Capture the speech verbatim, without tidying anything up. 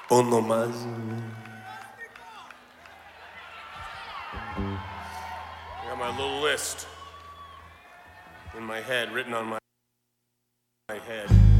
Uno más. I got my little list in my head, written on my, my head.